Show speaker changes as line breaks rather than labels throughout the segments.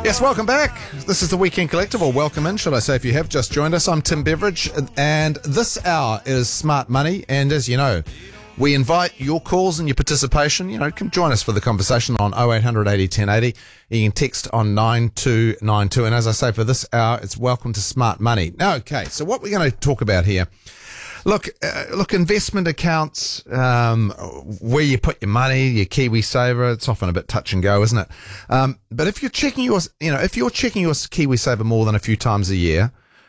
Yes, welcome back. This is the Weekend Collective, or welcome in, should I say, if you have just joined us. I'm Tim Beveridge, and this hour is Smart Money, and as you know, we invite your calls and your participation. You know, come join us for the conversation on 0800 80 1080. You can text on 9292, and as I say, for this hour, it's welcome to Smart Money. Now, okay, so what we're going to talk about here, Look, investment accounts, where you put your money, your KiwiSaver, it's often a bit touch and go, isn't it? But if you're checking your KiwiSaver more than a few times a year,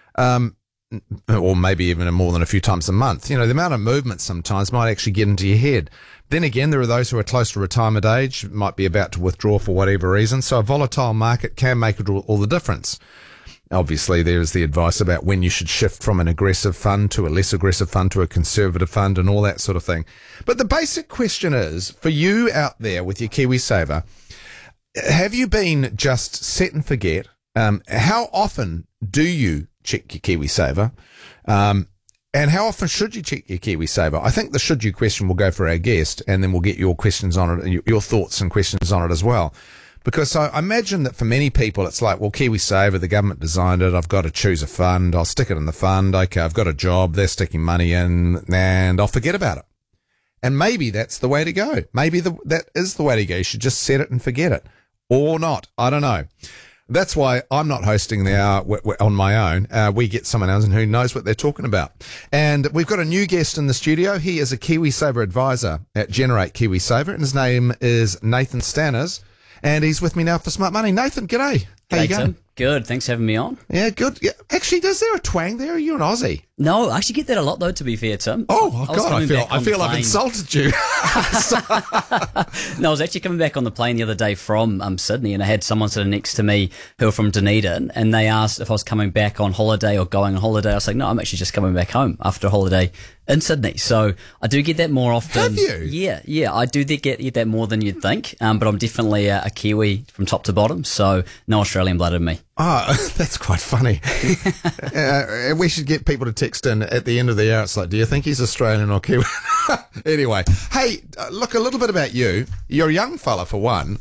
or maybe even more than a few times a month, the amount of movement sometimes might actually get into your head. Then again, there are those who are close to retirement age, might be about to withdraw for whatever reason. So a volatile market can make all the difference. Obviously, there's the advice about when you should shift from an aggressive fund to a less aggressive fund to a conservative fund and all that sort of thing. But the basic question is, for you out there with your KiwiSaver, have you been just set and forget? How often do you check your KiwiSaver? And how often should you check your KiwiSaver? I think the should you question will go for our guest, and then we'll get your questions on it, your thoughts and questions on it as well. Because I imagine that for many people, it's like, well, KiwiSaver, the government designed it. I've got to choose a fund. I'll stick it in the fund. Okay, I've got a job. They're sticking money in, and I'll forget about it. And maybe that's the way to go. Maybe that is the way to go. You should just set it and forget it. Or not. I don't know. That's why I'm not hosting the hour on my own. We get someone else who knows what they're talking about. And we've got a new guest in the studio. He is a KiwiSaver advisor at Generate KiwiSaver, and his name is Nathan Stanners. And he's with me now for Smart Money. Nathan, g'day. How you going?
Tim. Good. Thanks for having me on.
Yeah, good. Yeah. Actually, is there a twang there? Are you an Aussie?
No, I actually get that a lot, though, to be fair, Tim.
Oh, God, I feel I've insulted you.
No, I was actually coming back on the plane the other day from Sydney, and I had someone sitting next to me who were from Dunedin, and they asked if I was coming back on holiday or going on holiday. I was like, no, I'm actually just coming back home after a holiday in Sydney. So I do get that more often.
Have you?
Yeah, I do get that more than you'd think, but I'm definitely a Kiwi from top to bottom, so no Australian blood in me.
Oh, that's quite funny. We should get people to text in at the end of the hour. It's like, do you think he's Australian or Kiwi? Anyway, hey, look, a little bit about you. You're a young fella, for one.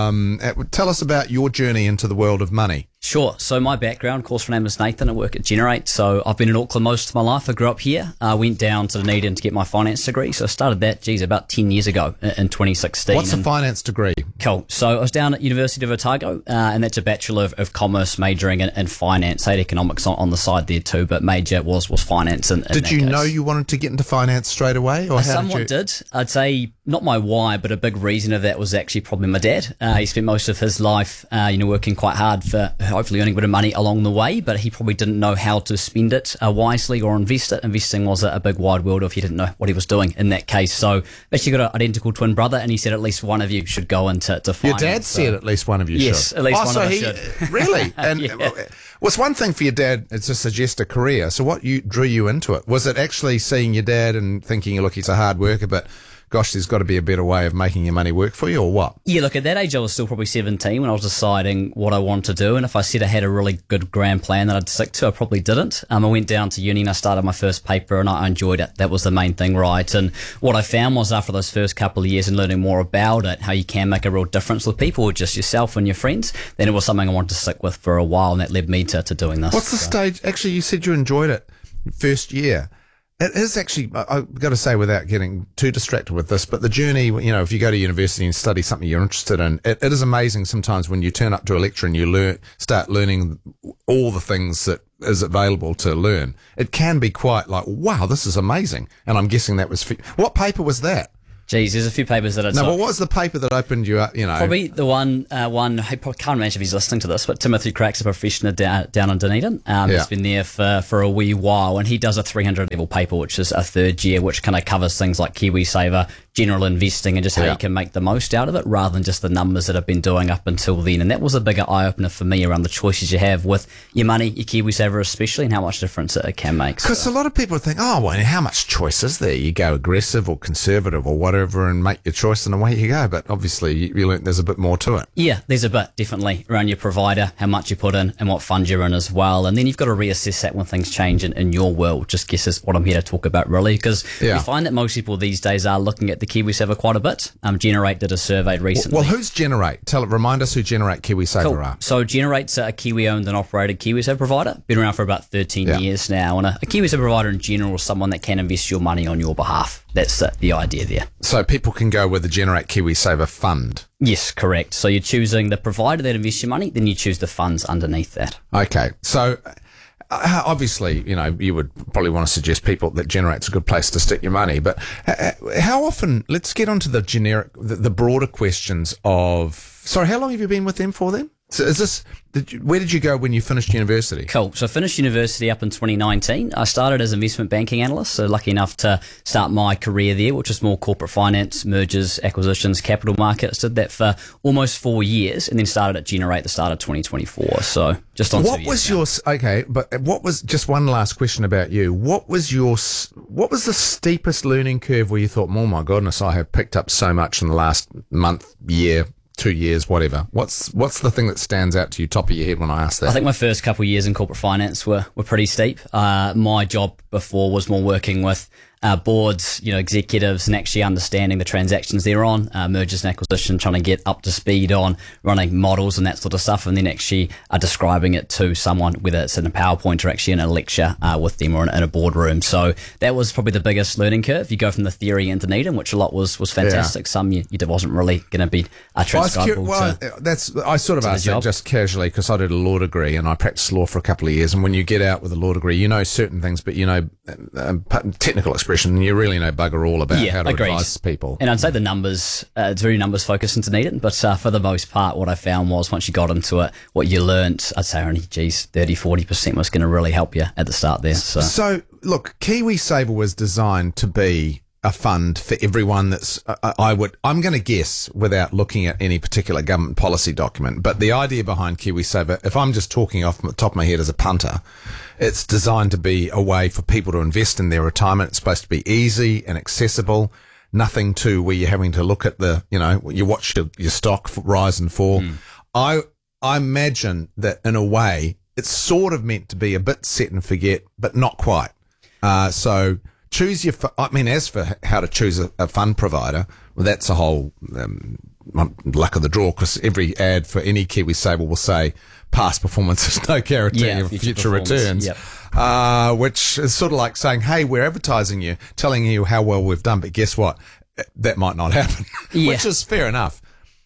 Tell us about your journey into the world of money.
Sure. So my background, of course, my name is Nathan. I work at Generate. So I've been in Auckland most of my life. I grew up here. I went down to Dunedin to get my finance degree. So I started that, about 10 years ago in 2016.
What's a finance degree?
Cool. So I was down at University of Otago, and that's a Bachelor of Commerce majoring in finance. I had economics on the side there too, but major was finance.
Did you know you wanted to get into finance straight away? Or
I somewhat did. I'd say not my why, but a big reason of that was actually probably my dad. He spent most of his life, working quite hard for hopefully earning a bit of money along the way, but he probably didn't know how to spend it wisely or invest it. Investing was a big wide world if he didn't know what he was doing in that case. So I've actually got an identical twin brother, and he said at least one of you should go into finance.
Your dad said at least one of you should?
Yes, at least one of us should.
Really? And was one thing for your dad to suggest a career. So what drew you into it? Was it actually seeing your dad and thinking, look, he's a hard worker, but gosh, there's got to be a better way of making your money work for you, or what?
Yeah, look, at that age I was still probably 17 when I was deciding what I wanted to do, and if I said I had a really good grand plan that I'd stick to, I probably didn't. I went down to uni and I started my first paper, and I enjoyed it. That was the main thing, right? And what I found was after those first couple of years and learning more about it, how you can make a real difference with people, just yourself and your friends, then it was something I wanted to stick with for a while, and that led me to doing this.
What's the stage? Actually, you said you enjoyed it first year. It is actually, I've got to say, without getting too distracted with this, but the journey, if you go to university and study something you're interested in, it is amazing sometimes when you turn up to a lecture and you start learning all the things that is available to learn. It can be quite like, wow, this is amazing. And I'm guessing that was, what paper was that?
Geez, there's a few papers that I took.
No, but what was the paper that opened you up,
Probably the one, I probably can't imagine if he's listening to this, but Timothy Crack's a professional down in Dunedin. He's been there for a wee while, and he does a 300 level paper, which is a third year, which kind of covers things like KiwiSaver, general investing, and just how you can make the most out of it rather than just the numbers that I've been doing up until then. And that was a bigger eye-opener for me around the choices you have with your money, your KiwiSaver especially, and how much difference it can make.
Because a lot of people think, oh, well, how much choice is there? You go aggressive or conservative or whatever and make your choice and away you go. But obviously you learn there's a bit more to it.
Yeah, there's a bit, definitely, around your provider, how much you put in and what fund you're in as well. And then you've got to reassess that when things change in your world. Just guess is what I'm here to talk about, really, because we find that most people these days are looking at the KiwiSaver quite a bit. Generate did a survey recently.
Well, who's Generate? Remind us who Generate KiwiSaver are.
So Generate's a Kiwi-owned and operated KiwiSaver provider. Been around for about 13 years now. And a KiwiSaver provider in general is someone that can invest your money on your behalf. That's the idea there.
So people can go with the Generate KiwiSaver fund.
Yes, correct. So you're choosing the provider that invests your money, then you choose the funds underneath that.
Okay. So obviously, you would probably want to suggest people that Generate's a good place to stick your money. But how often, let's get onto the broader questions of, sorry, how long have you been with them for then? So where did you go when you finished university?
Cool. So I finished university up in 2019. I started as investment banking analyst, so lucky enough to start my career there, which was more corporate finance, mergers, acquisitions, capital markets. Did that for almost 4 years and then started at Generate the start of 2024. So just on 2 years
what was, just one last question about you. What was the steepest learning curve where you thought, oh my goodness, I have picked up so much in the last month, year, 2 years, whatever? What's the thing that stands out to you top of your head when I ask that?
I think my first couple of years in corporate finance were pretty steep. My job before was more working with boards, executives, and actually understanding the transactions they're on, mergers and acquisition, trying to get up to speed on running models and that sort of stuff, and then actually describing it to someone, whether it's in a PowerPoint or actually in a lecture with them or in a boardroom. So that was probably the biggest learning curve. You go from the theory into Dunedin, which a lot was fantastic. Some you wasn't really going to be transcribable.
I sort of asked that just casually because I did a law degree and I practiced law for a couple of years. And when you get out with a law degree, you know certain things, but technical expression, you really know bugger all about how to advise people.
And I'd say the numbers, it's very numbers focused in Dunedin, but for the most part, what I found was once you got into it, what you learnt, I'd say only 30-40% was going to really help you at the start there.
So look, KiwiSaver was designed to be a fund for everyone that's, I'm going to guess without looking at any particular government policy document, but the idea behind KiwiSaver, if I'm just talking off the top of my head as a punter, it's designed to be a way for people to invest in their retirement. It's supposed to be easy and accessible. Nothing to where you're having to look at you watch your stock rise and fall. I imagine that in a way, it's sort of meant to be a bit set and forget, but not quite. So choose your, as for how to choose a fund provider, well, that's a whole luck of the draw, because every ad for any KiwiSaver will say past performance is no guarantee of future returns. Yep. Which is sort of like saying, hey, we're advertising you, telling you how well we've done, but guess what? That might not happen, which is fair enough.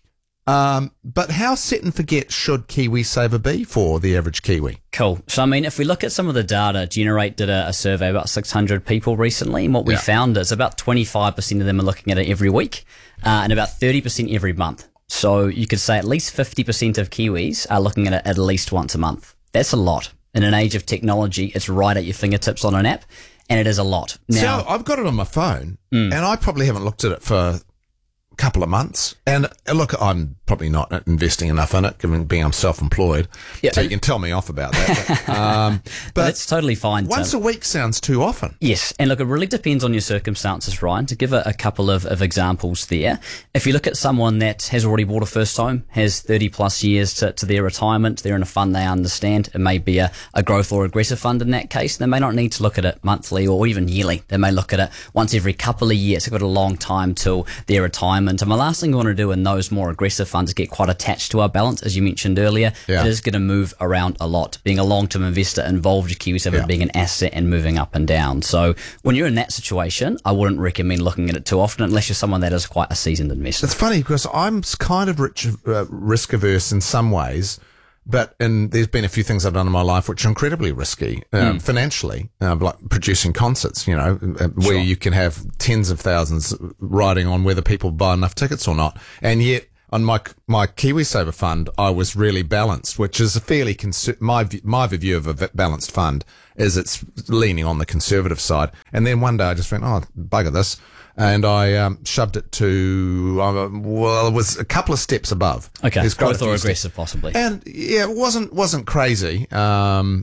But how set and forget should KiwiSaver be for the average Kiwi?
Cool. So, if we look at some of the data, Generate did a survey about 600 people recently, and what we found is about 25% of them are looking at it every week, and about 30% every month. So you could say at least 50% of Kiwis are looking at it at least once a month. That's a lot. In an age of technology, it's right at your fingertips on an app, and it is a lot. Now,
so I've got it on my phone, and I probably haven't looked at it for couple of months, and look, I'm probably not investing enough in it, given being I'm self-employed, so you can tell me off about that. But
it's totally fine.
Once a week sounds too often.
Yes, and look, it really depends on your circumstances, Ryan. To give a couple of examples there, if you look at someone that has already bought a first home, has 30 plus years to their retirement, they're in a fund they understand, it may be a growth or aggressive fund in that case, they may not need to look at it monthly or even yearly. They may look at it once every couple of years. They've got a long time till their retirement. And the last thing you want to do in those more aggressive funds is get quite attached to our balance, as you mentioned earlier. It is going to move around a lot. Being a long-term investor involves your KiwiSaver being an asset and moving up and down. So when you're in that situation, I wouldn't recommend looking at it too often unless you're someone that is quite a seasoned investor.
It's funny because I'm kind of risk averse in some ways, but there's been a few things I've done in my life which are incredibly risky financially, like producing concerts, where you can have tens of thousands riding on whether people buy enough tickets or not. And yet on my KiwiSaver fund, I was really balanced, which is a fairly my view of a balanced fund is it's leaning on the conservative side. And then one day I just went, oh, bugger this. And I shoved it to, it was a couple of steps above.
Okay, growth or aggressive possibly.
And it wasn't crazy. And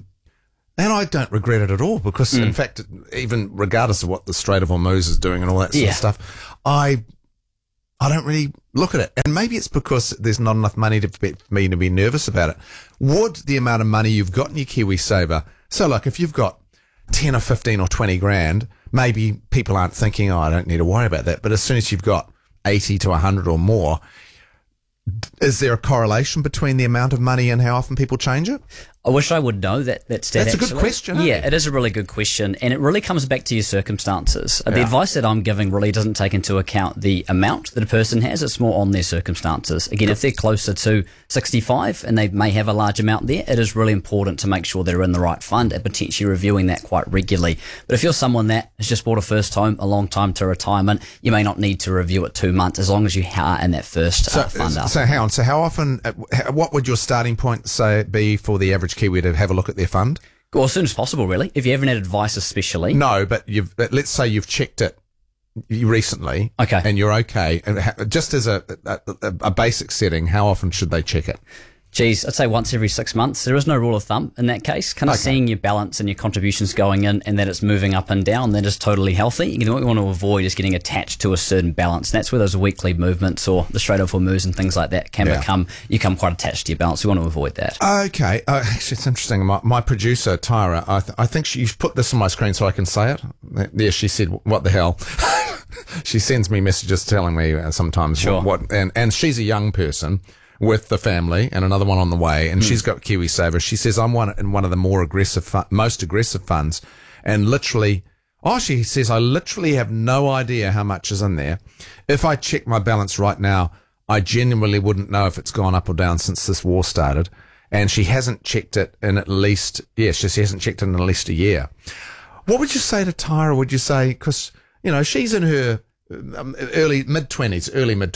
I don't regret it at all because, in fact, even regardless of what the Strait of Hormuz is doing and all that sort of stuff, I don't really look at it. And maybe it's because there's not enough money for me to be nervous about it. Would the amount of money you've got in your KiwiSaver, so like if you've got 10 or 15 or 20 grand, maybe people aren't thinking, oh, I don't need to worry about that. But as soon as you've got 80 to 100 or more, is there a correlation between the amount of money and how often people change it?
I wish I would know that stat.
That's a good question.
Yeah, it is a really good question, and it really comes back to your circumstances. The advice that I'm giving really doesn't take into account the amount that a person has. It's more on their circumstances. Again, if they're closer to 65 and they may have a large amount there, it is really important to make sure they're in the right fund and potentially reviewing that quite regularly. But if you're someone that has just bought a first home, a long time to retirement, you may not need to review it 2 months as long as you are in that first fund.
So hang on. So how often? What would your starting point be for the average Kiwi to have a look at their fund?
Well, as soon as possible, really. If you haven't had advice, especially.
No, but let's say you've checked it recently,
okay,
and you're okay. And just as a basic setting, how often should they check it?
Geez, I'd say once every 6 months. There is no rule of thumb in that case. Kind of seeing your balance and your contributions going in and that it's moving up and down, that is totally healthy. What you want to avoid is getting attached to a certain balance. And that's where those weekly movements or the straight over moves and things like that can become quite attached to your balance. We want to avoid that.
Okay. Actually, it's interesting. My producer, Tyra, I think she's put this on my screen so I can say it. Yeah, she said, what the hell? She sends me messages telling me sometimes what and she's a young person with the family and another one on the way, and she's got KiwiSaver. She says, I'm in one of the more aggressive, most aggressive funds, and she says, I literally have no idea how much is in there. If I check my balance right now, I genuinely wouldn't know if it's gone up or down since this war started. And she hasn't checked it in at least, she hasn't checked it in at least a year. What would you say to Tyra? Would you say, because, she's in her mid-20s.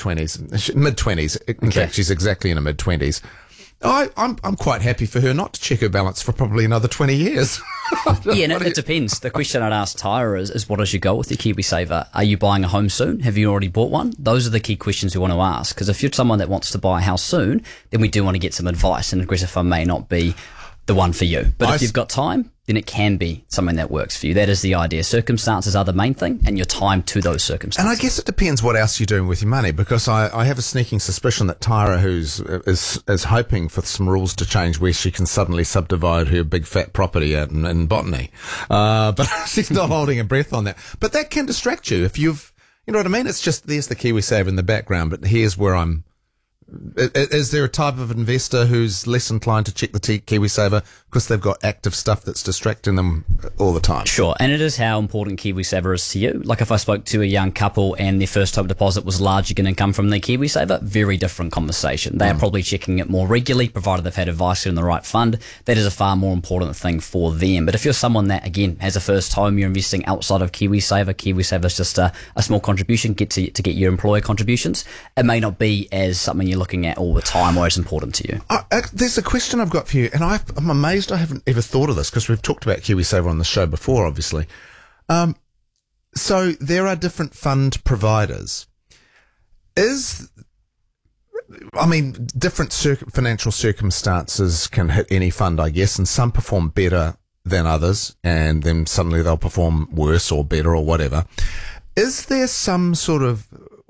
In fact, she's exactly in her mid-20s. I'm quite happy for her not to check her balance for probably another 20 years.
It depends. The question I'd ask Tyra is what is your goal with your KiwiSaver? Are you buying a home soon? Have you already bought one? Those are the key questions we want to ask. Because if you're someone that wants to buy a house soon, then we do want to get some advice, and aggressive fund may not be the one for you. But if you've got time, then it can be something that works for you. That is the idea. Circumstances are the main thing, and your time to those circumstances.
And I guess it depends what else you're doing with your money, because I have a sneaking suspicion that Tyra, is hoping for some rules to change where she can suddenly subdivide her big fat property out in Botany. But she's not holding her breath on that. But that can distract you if you know what I mean? It's just, there's the KiwiSaver in the background, but here's where I'm. Is there a type of investor who's less inclined to check the KiwiSaver because they've got active stuff that's distracting them all the time?
Sure, and it is how important KiwiSaver is to you. Like if I spoke to a young couple and their first home deposit was largely going to come from their KiwiSaver, very different conversation. They are probably checking it more regularly, provided they've had advice in the right fund. That is a far more important thing for them. But if you're someone that, again, has a first home, you're investing outside of KiwiSaver is just a small contribution to get your employer contributions. It may not be as something you're looking at all the time or as important to you.
There's a question I've got for you, and I'm amazed I haven't ever thought of this, because we've talked about KiwiSaver on the show before, obviously. So there are different fund providers. Different financial circumstances can hit any fund, I guess, and some perform better than others, and then suddenly they'll perform worse or better or whatever. Is there some sort of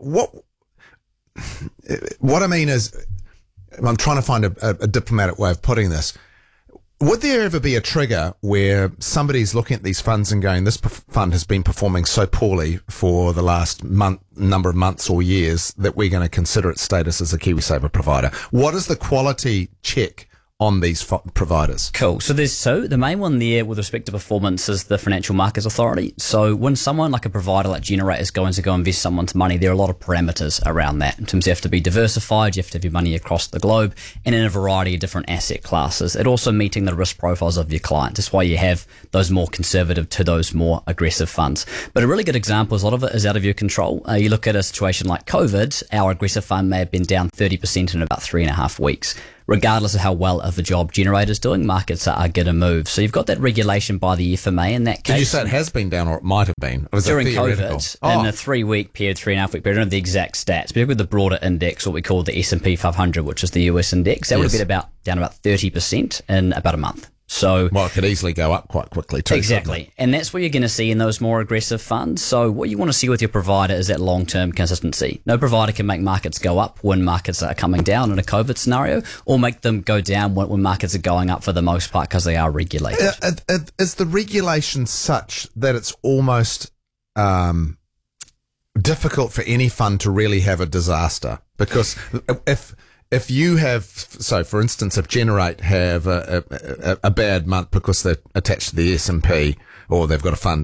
what I mean is, I'm trying to find a diplomatic way of putting this. Would there ever be a trigger where somebody's looking at these funds and going, this fund has been performing so poorly for the last number of months or years that we're going to consider its status as a KiwiSaver provider? What is the quality check on these providers?
Cool. So the main one there with respect to performance is the Financial Markets Authority. So when someone like a provider like Generate is going to go invest someone's money, there are a lot of parameters around that. In terms, you have to be diversified, you have to have your money across the globe and in a variety of different asset classes. It also meeting the risk profiles of your client. That's why you have those more conservative to those more aggressive funds. But a really good example is a lot of it is out of your control. You look at a situation like COVID, our aggressive fund may have been down 30% in about 3.5 weeks. Regardless of how well of a job Generator's doing, markets are going to move. So you've got that regulation by the FMA in that case.
Did you say it has been down, or it might have been? Or
during COVID, in a 3-week period, 3.5 week period, I don't know the exact stats, but with the broader index, what we call the S&P 500, which is the US index, that would have been down about 30% in about a month. So,
well, it could easily go up quite quickly too.
Exactly. And that's what you're going to see in those more aggressive funds. So what you want to see with your provider is that long-term consistency. No provider can make markets go up when markets are coming down in a COVID scenario, or make them go down when markets are going up for the most part because they are regulated.
Is the regulation such that it's almost difficult for any fund to really have a disaster, because if you have, so for instance, if Generate have a bad month because they're attached to the S&P or they've got a fund,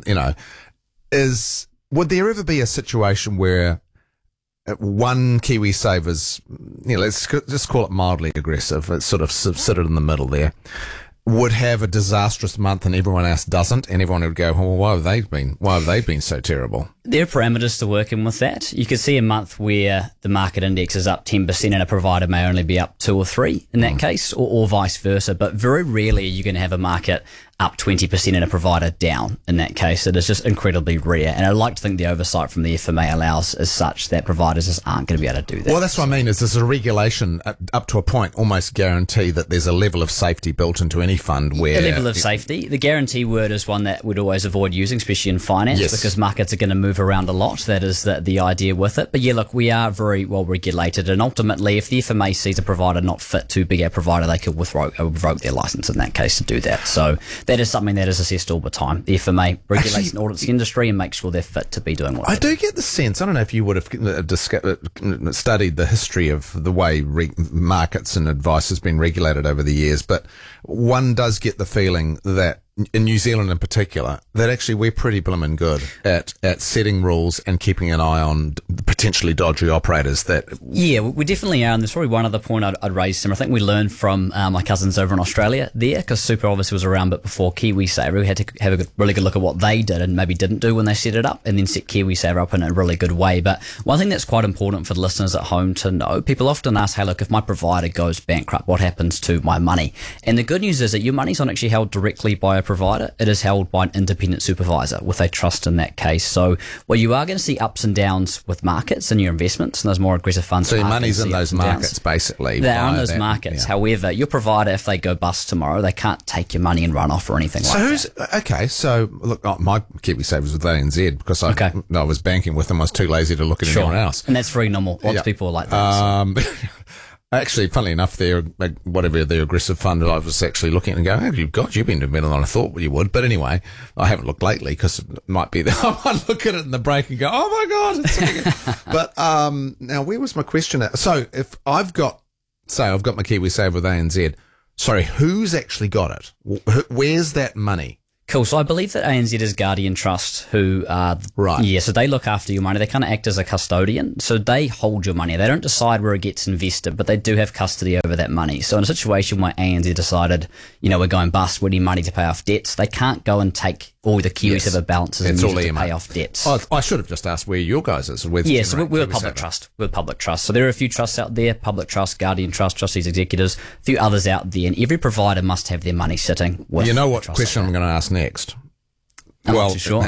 would there ever be a situation where one KiwiSaver's, let's just call it mildly aggressive, it's sort of considered in the middle there, would have a disastrous month and everyone else doesn't, and everyone would go, well, why have they been so terrible?
There are parameters to working with that. You could see a month where the market index is up 10% and a provider may only be up 2 or 3 in that case, or vice versa. But very rarely are you going to have a market up 20% and a provider down in that case. It is just incredibly rare. And I'd like to think the oversight from the FMA allows as such that providers just aren't going to be able to do that.
Well, that's what I mean, is there's a regulation up to a point almost guarantee that there's a level of safety built into any fund where...
A level of safety. The guarantee word is one that we'd always avoid using, especially in finance, because markets are going to move around a lot. That is the idea with it. But yeah, look, we are very well regulated, and ultimately if the FMA sees a provider not fit to be a provider, they could revoke their license in that case to do that. So that is something that is assessed all the time. The FMA regulates and audits the industry and makes sure they're fit to be doing what
I do get the sense, I don't know if you would have studied the history of the way markets and advice has been regulated over the years, but one does get the feeling that in New Zealand in particular, that actually we're pretty blimmin' good at setting rules and keeping an eye on potentially dodgy operators.
Yeah, we definitely are, and there's probably one other point I'd raise, Tim. I think we learned from my cousins over in Australia there, because Super obviously was around but before KiwiSaver. We had to have a really good look at what they did and maybe didn't do when they set it up, and then set KiwiSaver up in a really good way. But one thing that's quite important for the listeners at home to know, people often ask, hey, look, if my provider goes bankrupt, what happens to my money? And the good news is that your money's not actually held directly by a provider. It is held by an independent supervisor with a trust in that case. So, well, you are going to see ups and downs with markets and your investments, and those more aggressive funds.
So your money's in those markets, basically.
They are in those markets. Yeah. However, your provider, if they go bust tomorrow, they can't take your money and run off or anything like that.
Okay, so look, my KiwiSaver was with ANZ because I was banking with them. I was too lazy to look at anyone else.
And that's very normal. Lots of people are like that.
Actually, funnily enough, whatever the aggressive fund, I was actually looking at and going, you've been doing better than I thought you would. But anyway, I haven't looked lately because it might be that I might look at it in the break and go, oh my God. It's but now, where was my question at? So if I've got my KiwiSaver with ANZ, sorry, who's actually got it? Where's that money?
Cool. So I believe that ANZ is Guardian Trust, who are right. Yeah, so they look after your money. They kind of act as a custodian. So they hold your money. They don't decide where it gets invested, but they do have custody over that money. So in a situation where ANZ decided, we're going bust, we need money to pay off debts, they can't go and take all the KiwiSaver balances and use it to pay off debts.
Oh, I should have just asked where your guys is.
So we're a public trust. We're a public trust. So there are a few trusts out there, Public Trust, Guardian Trust, Trustees Executors, a few others out there, and every provider must have their money sitting with.
You know what question I'm going to ask next?
I'm not too sure.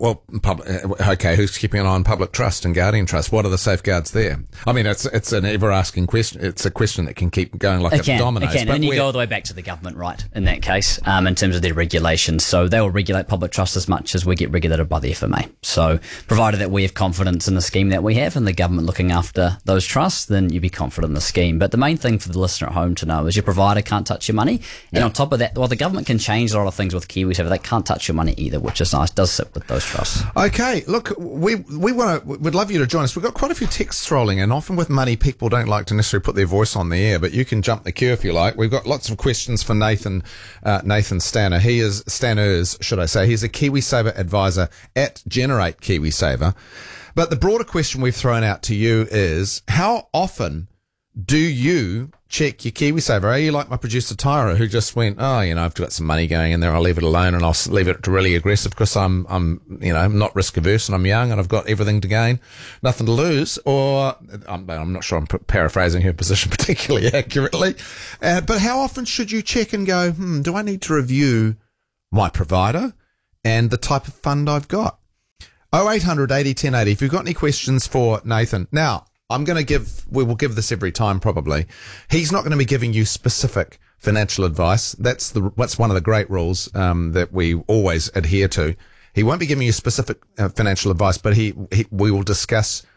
Okay, who's keeping an eye on Public Trust and Guardian Trust? What are the safeguards there? I mean, it's an ever-asking question. It's a question that can keep going like a dominoes.
It can, and you go all the way back to the government, right, in that case, in terms of their regulations. So they will regulate Public Trust as much as we get regulated by the FMA. So provided that we have confidence in the scheme that we have and the government looking after those trusts, then you'd be confident in the scheme. But the main thing for the listener at home to know is your provider can't touch your money. And on top of that, the government can change a lot of things with KiwiSaver. They can't touch your money either, which is nice. It does sit with those trusts.
Okay, look, we'd love you to join us. We've got quite a few texts rolling in. Often with money, people don't like to necessarily put their voice on the air, but you can jump the queue if you like. We've got lots of questions for Nathan Stanner. He's a KiwiSaver advisor at Generate KiwiSaver. But the broader question we've thrown out to you is, how often do you check your KiwiSaver? Are you like my producer Tyra, who just went, I've got some money going in there, I'll leave it alone and I'll leave it to really aggressive because I'm not risk averse and I'm young and I've got everything to gain, nothing to lose? Or I'm not sure I'm paraphrasing her position particularly accurately. But how often should you check and go, do I need to review my provider and the type of fund I've got? 0800 80 1080. If you've got any questions for Nathan. Now, we will give this every time probably. He's not going to be giving you specific financial advice. That's one of the great rules that we always adhere to. He won't be giving you specific financial advice, but we will discuss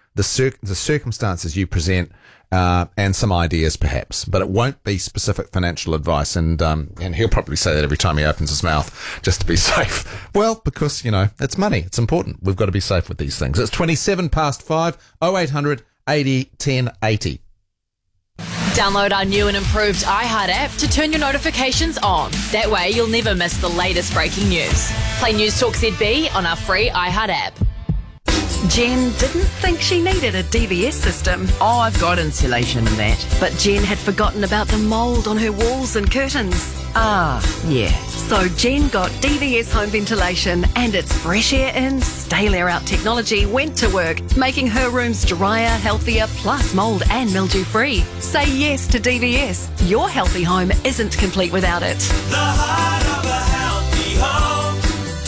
the circumstances you present, and some ideas perhaps, but it won't be specific financial advice. And he'll probably say that every time he opens his mouth, just to be safe. Well, because, it's money. It's important. We've got to be safe with these things. It's 5:27, 0800 80 10 80.
Download our new and improved iHeart app to turn your notifications on. That way you'll never miss the latest breaking news. Play News Talk ZB on our free iHeart app.
Jen didn't think she needed a DVS system.
Oh, I've got insulation and that.
But Jen had forgotten about the mould on her walls and curtains.
Ah, yeah.
So Jen got DVS home ventilation, and its fresh air in, stale air out technology went to work, making her rooms drier, healthier, plus mould and mildew free. Say yes to DVS. Your healthy home isn't complete without it.
The heart of a healthy home,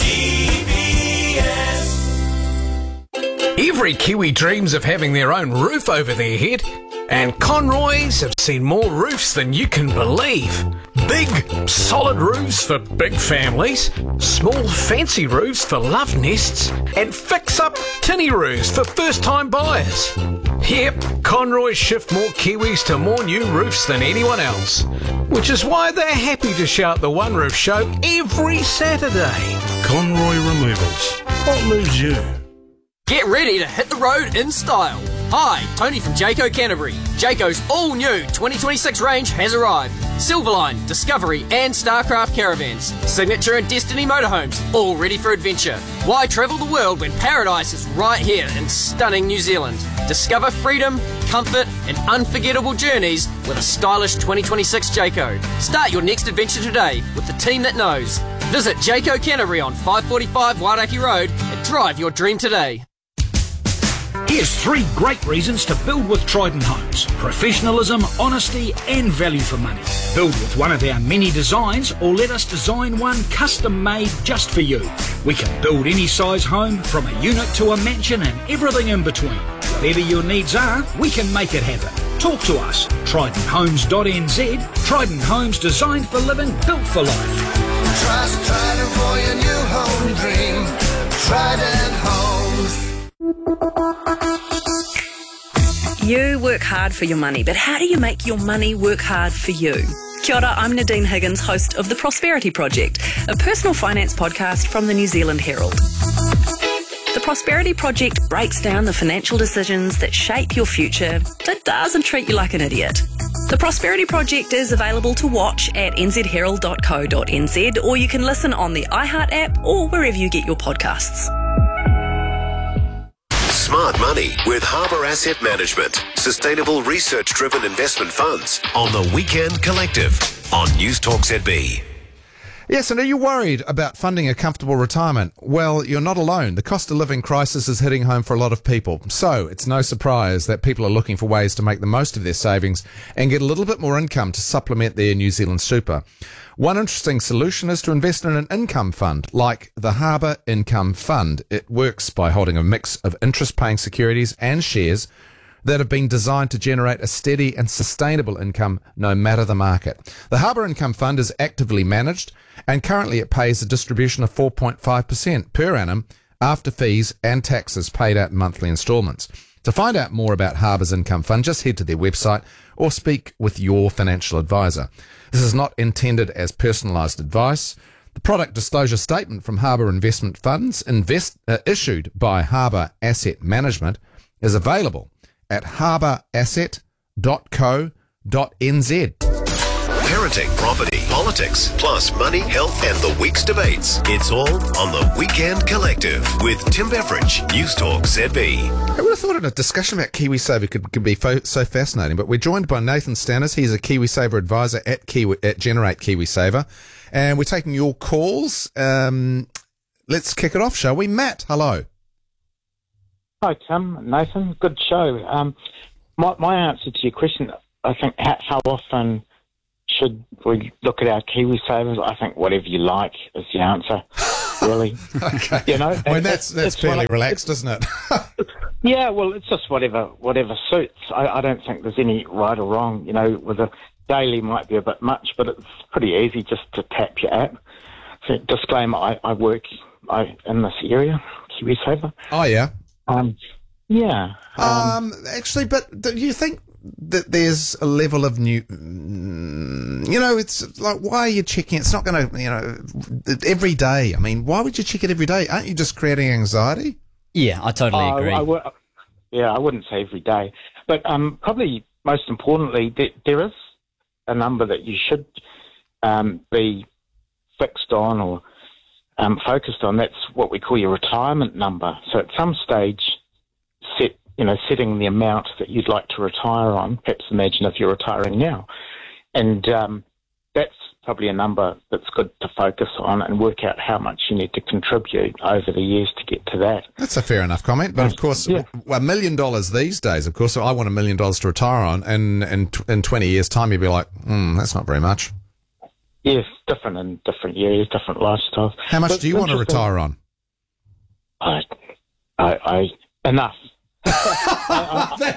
DVS.
Every Kiwi dreams of having their own roof over their head, and Conroy's have seen more roofs than you can believe. Big, solid roofs for big families, small, fancy roofs for love nests, and fix-up tinny roofs for first-time buyers. Yep, Conroy's shift more Kiwis to more new roofs than anyone else, which is why they're happy to shout the One Roof Show every Saturday.
Conroy Removals. What moves you?
Get ready to hit the road in style. Hi, Tony from Jayco Canterbury. Jayco's all-new 2026 range has arrived. Silverline, Discovery and Starcraft caravans. Signature and Destiny motorhomes, all ready for adventure. Why travel the world when paradise is right here in stunning New Zealand? Discover freedom, comfort and unforgettable journeys with a stylish 2026 Jayco. Start your next adventure today with the team that knows. Visit Jayco Canterbury on 545 Wairaki Road and drive your dream today.
Here's 3 great reasons to build with Trident Homes. Professionalism, honesty and value for money. Build with one of our many designs or let us design one custom made just for you. We can build any size home from a unit to a mansion and everything in between. Whatever your needs are, we can make it happen. Talk to us. TridentHomes.nz. Trident Homes, designed for living, built for life.
Trust Trident for your new home dream. Trident Homes.
You work hard for your money, but how do you make your money work hard for you? Kia ora, I'm Nadine Higgins, host of The Prosperity Project, a personal finance podcast from the New Zealand Herald. The Prosperity Project breaks down the financial decisions that shape your future, but doesn't treat you like an idiot. The Prosperity Project is available to watch at nzherald.co.nz, or you can listen on the iHeart app or wherever you get your podcasts.
Smart Money with Harbour Asset Management. Sustainable research-driven investment funds on The Weekend Collective on News Talk ZB.
Yes, and are you worried about funding a comfortable retirement? Well, you're not alone. The cost of living crisis is hitting home for a lot of people. So it's no surprise that people are looking for ways to make the most of their savings and get a little bit more income to supplement their New Zealand super. One interesting solution is to invest in an income fund like the Harbour Income Fund. It works by holding a mix of interest-paying securities and shares that have been designed to generate a steady and sustainable income no matter the market. The Harbour Income Fund is actively managed, and currently it pays a distribution of 4.5% per annum after fees and taxes paid out in monthly instalments. To find out more about Harbour's Income Fund, just head to their website or speak with your financial advisor. This is not intended as personalised advice. The product disclosure statement from Harbour Investment Funds, issued by Harbour Asset Management, is available at harbourasset.co.nz.
Parenting, property, politics, plus money, health and the week's debates. It's all on The Weekend Collective with Tim Beveridge, News Talk ZB.
I would have thought a discussion about KiwiSaver could be so fascinating, but we're joined by Nathan Stannis. He's a KiwiSaver advisor at Generate KiwiSaver, and we're taking your calls. Let's kick it off, shall we? Matt, hello.
Hi, Tim, Nathan. Good show. My answer to your question, I think, how often should we look at our KiwiSavers? I think whatever you like is the answer, really.
Okay.
You know,
I mean, that's fairly relaxed, isn't it?
Yeah, well, it's just whatever suits. I don't think there's any right or wrong. You know, with a daily might be a bit much, but it's pretty easy just to tap your app. So, disclaimer, I work in this area, KiwiSaver.
Oh, yeah.
Yeah.
Actually, but do you think that there's a level of it's like, why are you checking? It's not going to, every day. I mean, why would you check it every day? Aren't you just creating anxiety?
Yeah, I totally agree.
I wouldn't say every day. But probably most importantly, there is a number that you should be fixed on or focused on. That's what we call your retirement number. So at some stage, setting the amount that you'd like to retire on. Perhaps imagine if you're retiring now. And that's probably a number that's good to focus on and work out how much you need to contribute over the years to get to that.
That's a fair enough comment. But of course, $1 million these days, of course, I want $1 million to retire on. And in 20 years' time, you'd be like, that's not very much.
Yes, different in different years, different lifestyles.
How much do you want to retire on?
Enough.
I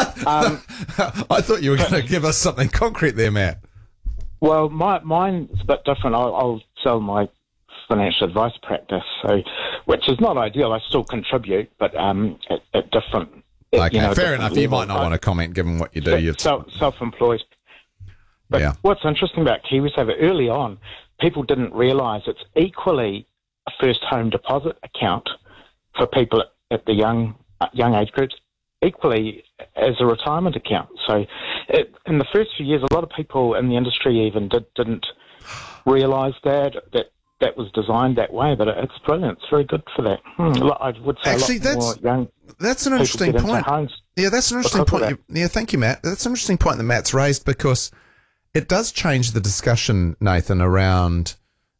thought you were going to give us something concrete there, Matt.
Well, mine's a bit different. I'll sell my financial advice practice, which is not ideal. I still contribute, but at different.
Okay, fair enough. You might not want to comment given what you do. You're
self-employed. But what's interesting about KiwiSaver, early on, people didn't realise it's equally a first home deposit account for people at the young age groups, equally as a retirement account. So in the first few years, a lot of people in the industry even didn't realise that was designed that way, but it's brilliant. It's very good for that. I would say
actually, that's an interesting point. Yeah, that's an interesting point. Thank you, Matt. That's an interesting point that Matt's raised, because it does change the discussion, Nathan, around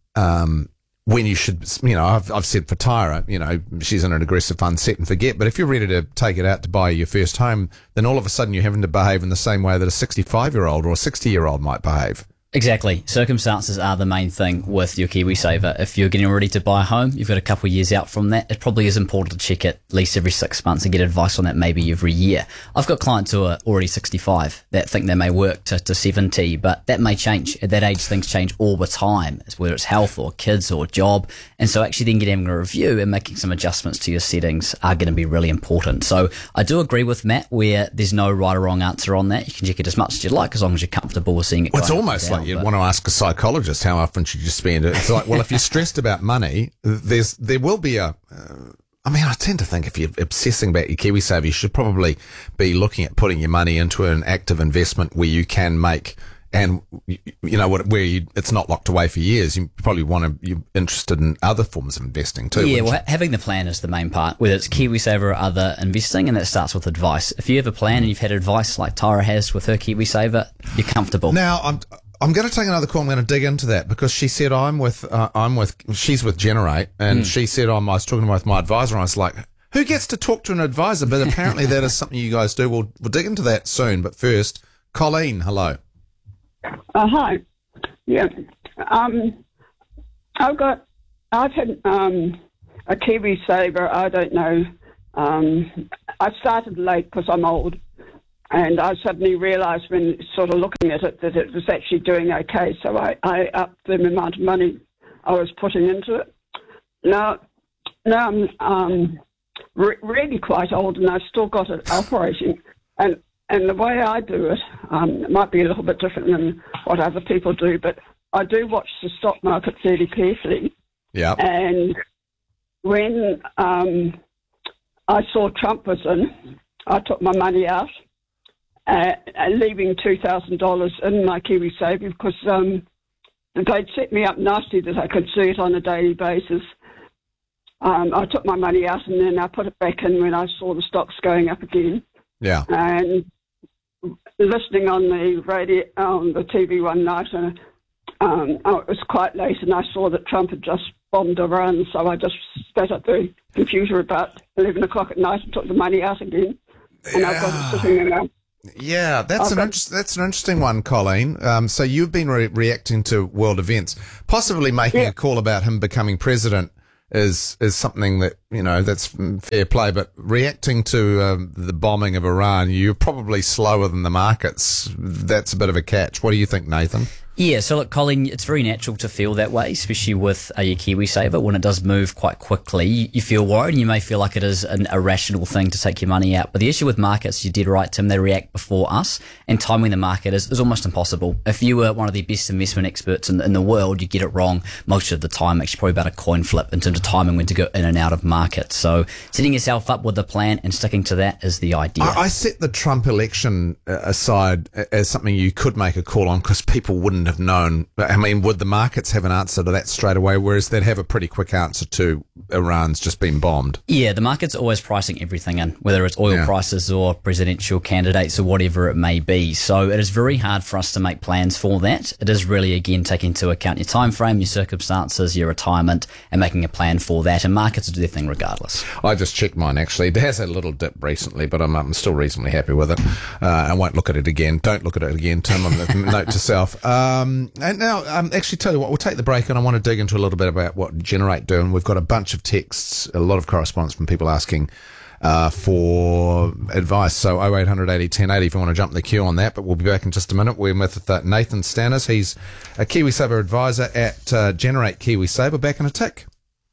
when you should, I've said for Tyra, she's in an aggressive fund, set and forget. But if you're ready to take it out to buy your first home, then all of a sudden you're having to behave in the same way that a 65-year-old or a 60-year-old might behave.
Exactly. Circumstances are the main thing with your KiwiSaver. If you're getting ready to buy a home, you've got a couple of years out from that, it probably is important to check it at least every 6 months and get advice on that maybe every year. I've got clients who are already 65 that think they may work to 70, but that may change. At that age, things change all the time, whether it's health or kids or job. And so actually then getting a review and making some adjustments to your settings are going to be really important. So I do agree with Matt where there's no right or wrong answer on that. You can check it as much as you'd like as long as you're comfortable with seeing it.
Well, it's almost like you'd want to ask a psychologist how often should you spend it. It's like, well, if you're stressed about money, there will be I tend to think if you're obsessing about your KiwiSaver, you should probably be looking at putting your money into an active investment where you can make, and it's not locked away for years. You probably you're interested in other forms of investing too.
Yeah, well, having the plan is the main part, whether it's KiwiSaver or other investing, and that starts with advice. If you have a plan and you've had advice like Tyra has with her KiwiSaver, you're comfortable.
Now, I'm going to take another call. I'm going to dig into that because she said she's with Generate, and she said I was talking with my advisor, and I was like, who gets to talk to an advisor? But apparently that is something you guys do. We'll dig into that soon. But first, Colleen, hello.
Hi. Yeah. I've had a KiwiSaver. I don't know. I started late because I'm old. And I suddenly realised when sort of looking at it that it was actually doing okay. So I upped the amount of money I was putting into it. Now I'm really quite old and I've still got it operating. And the way I do it, it might be a little bit different than what other people do, but I do watch the stock market fairly carefully.
Yeah.
And when I saw Trump was in, I took my money out. Leaving $2,000 in my KiwiSaver because they'd set me up nicely that I could see it on a daily basis. I took my money out and then I put it back in when I saw the stocks going up again.
Yeah.
And listening on the radio, on the TV one night, it was quite late and I saw that Trump had just bombed Iran, so I just sat at the computer about 11 o'clock at night and took the money out again. And I've got it sitting in there.
Yeah, that's an interesting one, Colleen. So you've been reacting to world events, possibly making a call about him becoming president is something that that's fair play. But reacting to the bombing of Iran, you're probably slower than the markets. That's a bit of a catch. What do you think, Nathan?
Yeah, so look, Colin, it's very natural to feel that way, especially with your KiwiSaver. When it does move quite quickly, you feel worried and you may feel like it is an irrational thing to take your money out. But the issue with markets, you did right, Tim, they react before us, and timing the market is almost impossible. If you were one of the best investment experts in the world, you get it wrong most of the time. Actually, probably about a coin flip in terms of timing when to go in and out of markets. So setting yourself up with a plan and sticking to that is the idea.
I set the Trump election aside as something you could make a call on because people wouldn't have known. I mean, would the markets have an answer to that straight away, whereas they'd have a pretty quick answer to Iran's just been bombed?
Yeah, the market's always pricing everything in, whether it's oil prices or presidential candidates or whatever it may be. So it is very hard for us to make plans for that. It is really, again, taking into account your time frame, your circumstances, your retirement, and making a plan for that. And markets will do their thing regardless.
I just checked mine, actually. It has had a little dip recently, but I'm still reasonably happy with it. I won't look at it again. Don't look at it again, Tim. Note to self. And now, actually, tell you what, we'll take the break and I want to dig into a little bit about what Generate do. And we've got a bunch of texts, a lot of correspondence from people asking for advice. So 0800 80 1080 if you want to jump the queue on that. But we'll be back in just a minute. We're with Nathan Stannis. He's a KiwiSaver advisor at Generate KiwiSaver. Back in a tick.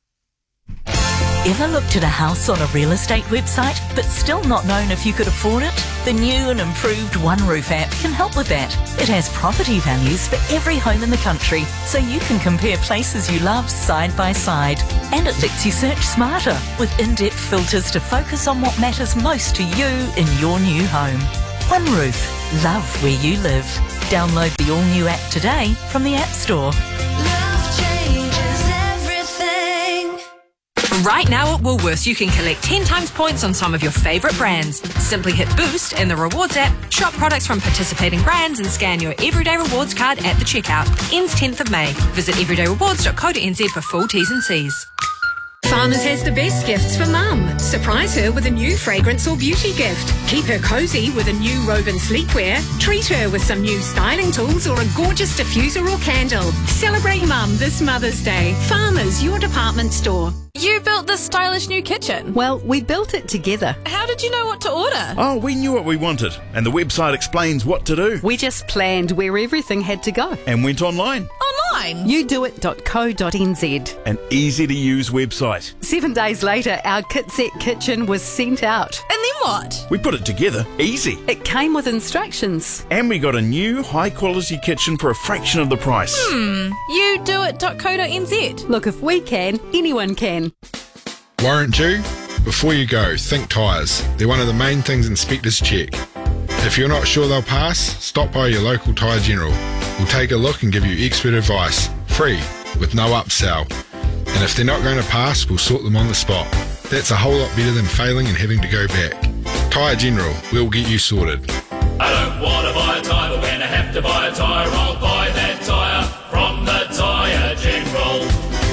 Ever looked at a house on a real estate website but still not known if you could afford it? The new and improved OneRoof app can help with that. It has property values for every home in the country, so you can compare places you love side by side. And it lets you search smarter with in-depth filters to focus on what matters most to you in your new home. OneRoof. Love where you live. Download the all-new app today from the App Store.
Right now at Woolworths, you can collect 10 times points on some of your favourite brands. Simply hit Boost in the Rewards app, shop products from participating brands and scan your Everyday Rewards card at the checkout. Ends 10th of May. Visit everydayrewards.co.nz for full T's and C's.
Farmers has the best gifts for Mum. Surprise her with a new fragrance or beauty gift. Keep her cosy with a new robe and sleepwear. Treat her with some new styling tools or a gorgeous diffuser or candle. Celebrate Mum this Mother's Day. Farmers, your department store.
You built this stylish new kitchen.
Well, we built it together.
How did you know what to order?
Oh, we knew what we wanted, and the website explains what to do.
We just planned where everything had to go.
And went online.
Online?
youdoit.co.nz.
An easy-to-use website.
7 days later, our kit set kitchen was sent out.
And then what?
We put it together easy.
It came with instructions.
And we got a new high-quality kitchen for a fraction of the price.
youdoit.co.nz.
Look, if we can, anyone can.
Warrant due? Before you go, think tyres. They're one of the main things inspectors check. If you're not sure they'll pass, stop by your local Tyre General. We'll take a look and give you expert advice, free, with no upsell. And if they're not going to pass, we'll sort them on the spot. That's a whole lot better than failing and having to go back. Tyre General, we'll get you sorted.
I don't want to buy a tyre, but when I have to buy a tyre, I'll buy that tyre from the Tyre General.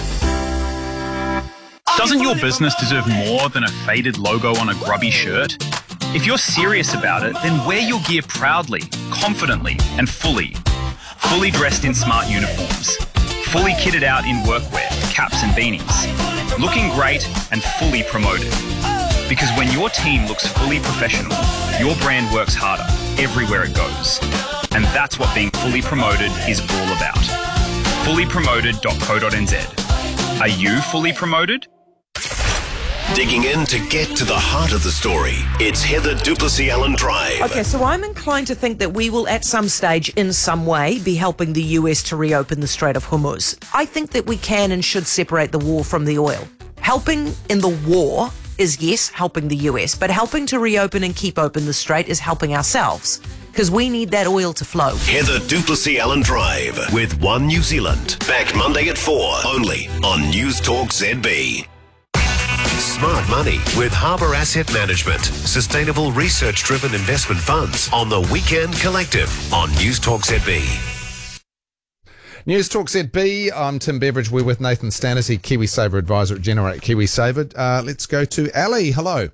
Doesn't your business deserve more than a faded logo on a grubby shirt? If you're serious about it, then wear your gear proudly, confidently, and fully. Fully dressed in smart uniforms. Fully kitted out in workwear, caps and beanies. Looking great and fully promoted. Because when your team looks fully professional, your brand works harder everywhere it goes. And that's what being fully promoted is all about. Fullypromoted.co.nz. Are you fully promoted?
Digging in to get to the heart of the story. It's Heather Duplessis-Allen Drive.
Okay, so I'm inclined to think that we will at some stage, in some way, be helping the US to reopen the Strait of Hormuz. I think that we can and should separate the war from the oil. Helping in the war is, yes, helping the US, but helping to reopen and keep open the strait is helping ourselves, because we need that oil to flow.
Heather Duplessis-Allen Drive with One New Zealand. Back Monday at 4, only on News Talk ZB. Smart Money with Harbour Asset Management. Sustainable research-driven investment funds on the Weekend Collective on News Talk ZB.
News Talk ZB. I'm Tim Beveridge. We're with Nathan Stannis, KiwiSaver advisor at Generate KiwiSaver. Let's go to Ali. Hello.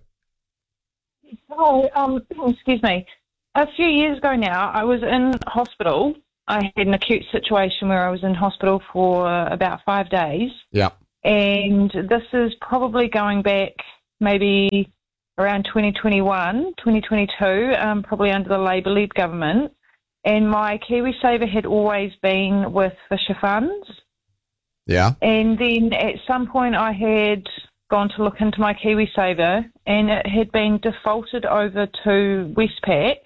Hi. Excuse me. A few years ago now, I was in hospital. I had an acute situation where I was in hospital for about 5 days.
Yeah.
And this is probably going back maybe around 2021, 2022, probably under the Labour-led government. and my KiwiSaver had always been with Fisher Funds.
Yeah.
And then at some point I had gone to look into my KiwiSaver, and it had been defaulted over to Westpac,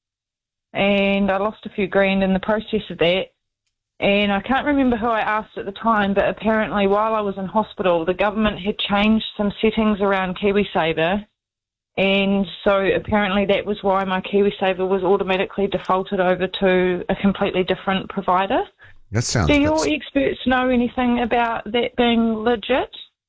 and I lost a few grand in the process of that. And I can't remember who I asked at the time, but apparently while I was in hospital, the government had changed some settings around KiwiSaver, and so apparently that was why my KiwiSaver was automatically defaulted over to a completely different provider.
That sounds.
Do your experts know anything about that being legit?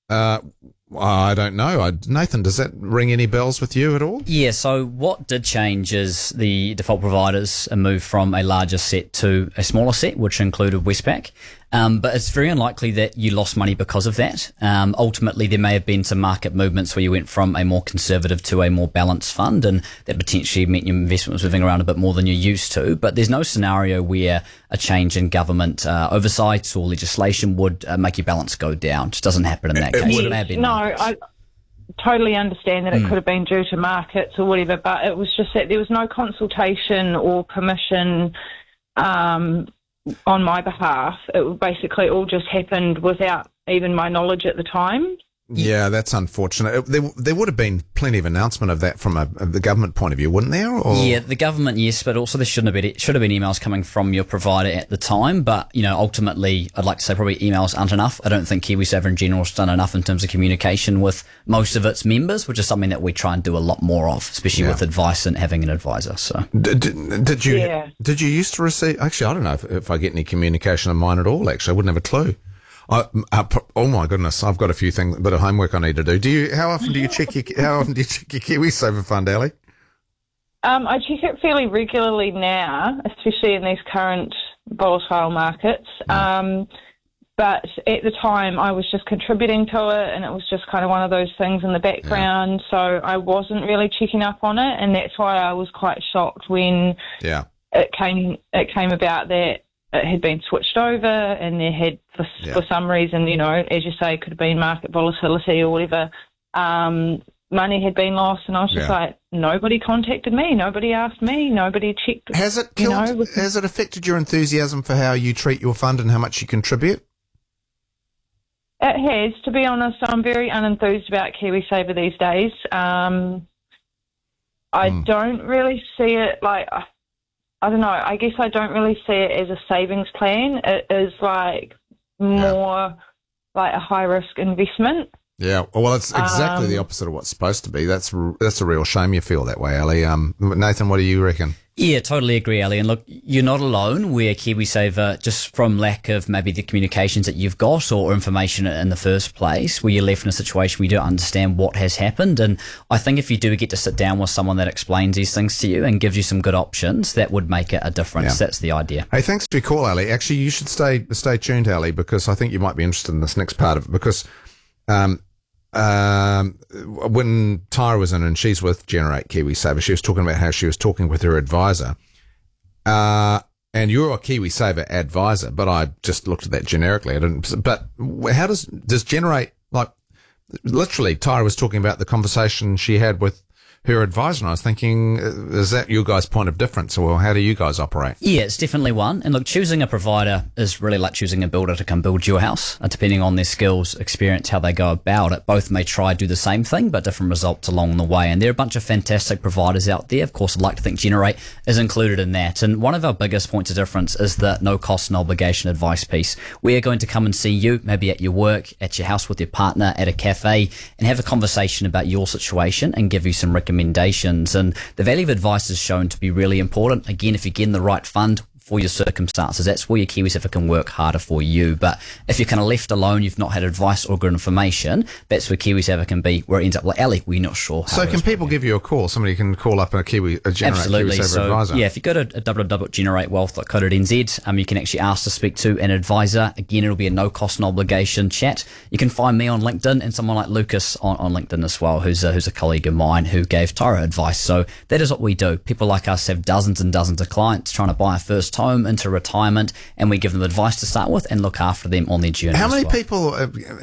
I don't know. Nathan, does that ring any bells with you at all?
Yeah, so what did change is the default providers moved from a larger set to a smaller set, which included Westpac. But it's very unlikely that you lost money because of that. Ultimately, there may have been some market movements where you went from a more conservative to a more balanced fund, and that potentially meant your investment was moving around a bit more than you're used to. But there's no scenario where a change in government oversight or legislation would make your balance go down. It just doesn't happen in that case. It may have been
I totally understand that it could have been due to markets or whatever, but it was just that there was no consultation or permission on my behalf. It basically all just happened without even my knowledge at the time.
Yeah, that's unfortunate. There would have been plenty of announcement of that from the government point of view, wouldn't there? Or?
Yeah, the government, yes, but also there should have been emails coming from your provider at the time. But, ultimately, I'd like to say probably emails aren't enough. I don't think KiwiSaver in general has done enough in terms of communication with most of its members, which is something that we try and do a lot more of, especially with advice and having an advisor. So,
did you used to receive? Actually, I don't know if I get any communication of mine at all. Actually, I wouldn't have a clue. Oh my goodness! I've got a bit of homework I need to do. How often do you check your KiwiSaver fund, Ali?
I check it fairly regularly now, especially in these current volatile markets. But at the time, I was just contributing to it, and it was just kind of one of those things in the background. So I wasn't really checking up on it, and that's why I was quite shocked when it came about that it had been switched over, and there had, for some reason, as you say, could have been market volatility or whatever, money had been lost, and I was just like, nobody contacted me, nobody asked me, nobody checked.
Has it has it affected your enthusiasm for how you treat your fund and how much you contribute?
It has, to be honest. I'm very unenthused about KiwiSaver these days. I don't really see it like... I don't know, I guess I don't really see it as a savings plan. It is more like a high-risk investment.
Yeah, well, it's exactly the opposite of what's supposed to be. That's a real shame you feel that way, Ali. Nathan, what do you reckon?
Yeah, totally agree, Ali. And look, you're not alone where KiwiSaver, just from lack of maybe the communications that you've got or information in the first place, where you're left in a situation where you don't understand what has happened. And I think if you do get to sit down with someone that explains these things to you and gives you some good options, that would make a difference. Yeah. That's the idea.
Hey, thanks for your call, Ali. Actually, you should stay tuned, Ali, because I think you might be interested in this next part of it, because when Tyra was in and she's with Generate KiwiSaver, she was talking about how she was talking with her advisor. And you're a KiwiSaver advisor, but I just looked at that generically. I didn't. But how does Generate, literally, Tyra was talking about the conversation she had with her advisor, and I was thinking, is that your guys' point of difference, or how do you guys operate?
Yeah, it's definitely one. And look, choosing a provider is really like choosing a builder to come build your house. Depending on their skills, experience, how they go about it, both may try to do the same thing, but different results along the way. And there are a bunch of fantastic providers out there. Of course, I'd like to think Generate is included in that. And one of our biggest points of difference is the no cost, no obligation advice piece. We are going to come and see you, maybe at your work, at your house with your partner, at a cafe, and have a conversation about your situation and give you some recommendations. And the value of advice is shown to be really important. Again, if you're getting the right fund for your circumstances, that's where your KiwiSaver can work harder for you. But if you're kind of left alone, you've not had advice or good information, that's where KiwiSaver can be, where it ends up like Ali, we're not sure.
So can people give you a call? Somebody can call up a Generate KiwiSaver advisor?
Yeah, if you go to www.generatewealth.co.nz, you can actually ask to speak to an advisor. Again, it'll be a no cost, no obligation chat. You can find me on LinkedIn and someone like Lucas on LinkedIn as well, who's a colleague of mine who gave Tyra advice. So that is what we do. People like us have dozens and dozens of clients trying to buy a first first home, into retirement, and we give them advice to start with and look after them on their journey.
How
as
many
well.
people,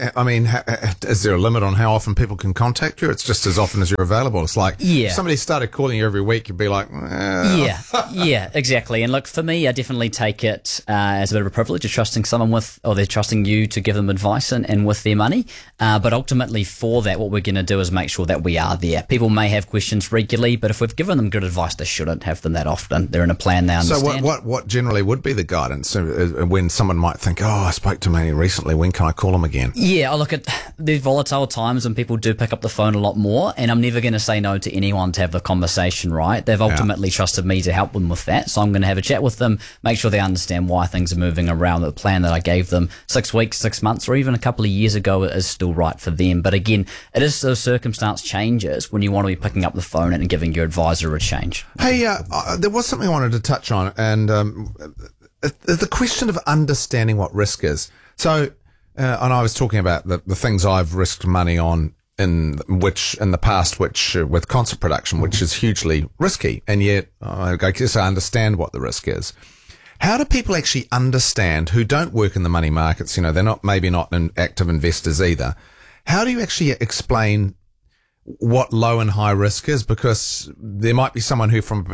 is there a limit on how often people can contact you? It's just as often as you're available. It's like, if somebody started calling you every week, you'd be like,
Yeah, exactly. And look, for me, I definitely take it as a bit of a privilege of trusting someone or they're trusting you to give them advice and with their money. But ultimately for that, what we're going to do is make sure that we are there. People may have questions regularly, but if we've given them good advice, they shouldn't have them that often. They're in a plan, they understand.
So what generally would be the guidance when someone might think, I spoke to me recently, when can I call them again?
Yeah, I look at these volatile times and people do pick up the phone a lot more, and I'm never going to say no to anyone to have the conversation, right? They've ultimately trusted me to help them with that, so I'm going to have a chat with them, make sure they understand why things are moving around. The plan that I gave them 6 weeks, 6 months, or even a couple of years ago is still right for them. But again, it is those circumstance changes when you want to be picking up the phone and giving your advisor a change.
Hey, there was something I wanted to touch on, and the question of understanding what risk is. So, and I was talking about the things I've risked money on in the past, which with concert production, which is hugely risky, and yet I guess I understand what the risk is. How do people actually understand who don't work in the money markets? You know, they're maybe not active investors either. How do you actually explain what low and high risk is? Because there might be someone who from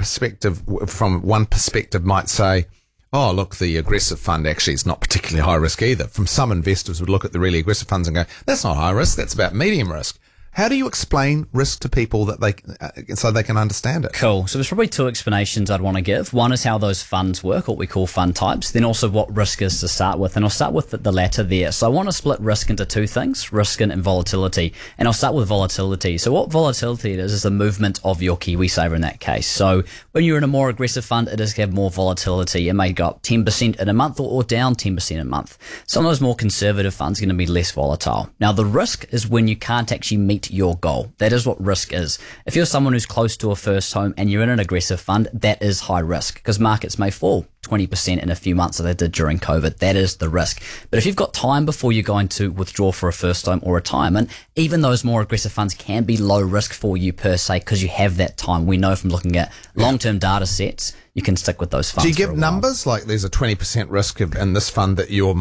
one perspective might say, oh, look, the aggressive fund actually is not particularly high risk either. From some investors would look at the really aggressive funds and go, that's not high risk, that's about medium risk. How do you explain risk to people that so they can understand it?
Cool. So there's probably two explanations I'd want to give. One is how those funds work, what we call fund types. Then also what risk is to start with. And I'll start with the latter there. So I want to split risk into two things, risk and volatility. And I'll start with volatility. So what volatility is the movement of your KiwiSaver in that case. So when you're in a more aggressive fund, it does have more volatility. It may go up 10% in a month or down 10% a month. Some of those more conservative funds are going to be less volatile. Now the risk is when you can't actually meet your goal. That is what risk is. If you're someone who's close to a first home and you're in an aggressive fund, that is high risk because markets may fall 20% in a few months, as they did during COVID. That is the risk. But if you've got time before you're going to withdraw for a first home or retirement, even those more aggressive funds can be low risk for you per se because you have that time. We know from looking at long-term data sets, you can stick with those funds.
Do you give numbers like there's a 20% risk in this fund that your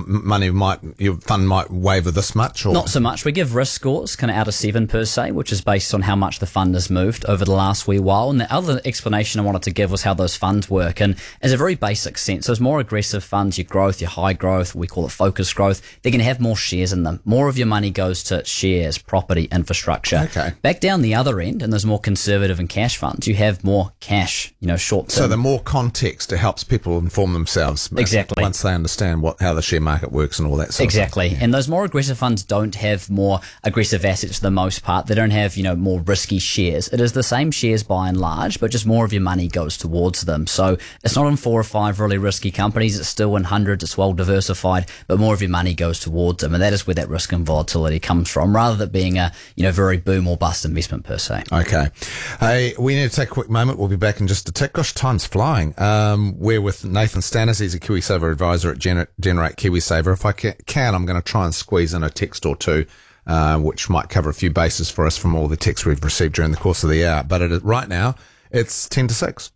fund might waver this much? Or?
Not so much. We give risk scores kind of out of 7 per se, which is based on how much the fund has moved over the last wee while. And the other explanation I wanted to give was how those funds work. And as a very basic sense, those more aggressive funds, your growth, your high growth, we call it focused growth, they're going to have more shares in them. More of your money goes to shares, property, infrastructure.
Okay.
Back down the other end, in those more conservative and cash funds, you have more cash, short term.
So the more context, it helps people inform themselves.
Exactly.
Once they understand how the share market works and all that sort of thing.
Exactly. Yeah. And those more aggressive funds don't have more aggressive assets for the most part. They don't have, more risky shares. It is the same shares by and large, but just more of your money goes towards them. So it's not in 4 or 5 really risky companies. It's still in hundreds. It's well diversified, but more of your money goes towards them. And that is where that risk and volatility comes from, rather than being a, very boom or bust investment per se.
Okay. Hey, we need to take a quick moment. We'll be back in just a tick. Gosh, time's flying. We're with Nathan Stanners. He's a KiwiSaver advisor at Generate KiwiSaver. If I can, I'm going to try and squeeze in a text or two, which might cover a few bases for us from all the texts we've received during the course of the hour. But right now, it's 10 to 6.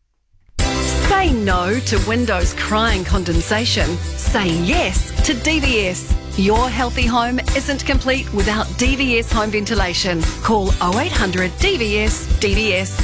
Say no to windows crying condensation. Say yes to DVS. Your healthy home isn't complete without DVS home ventilation. Call 0800 DVS DVS.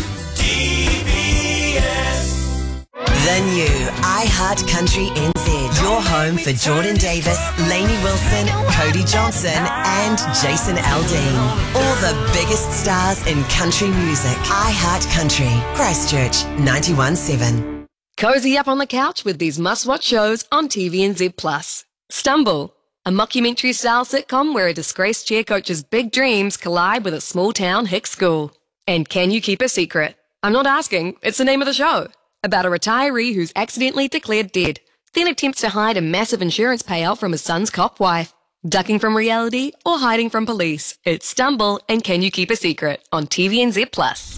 The new iHeart Country NZ. Your home for Jordan Davis, Lainey Wilson, Cody Johnson and Jason Aldean. All the biggest stars in country music. iHeart Country. Christchurch 91.7.
Cozy up on the couch with these must-watch shows on TVNZ+. Stumble, a mockumentary-style sitcom where a disgraced cheer coach's big dreams collide with a small-town hick school. And Can You Keep a Secret? I'm not asking, it's the name of the show. About a retiree who's accidentally declared dead, then attempts to hide a massive insurance payout from his son's cop wife. Ducking from reality or hiding from police? It's Stumble and Can You Keep a Secret on TVNZ+.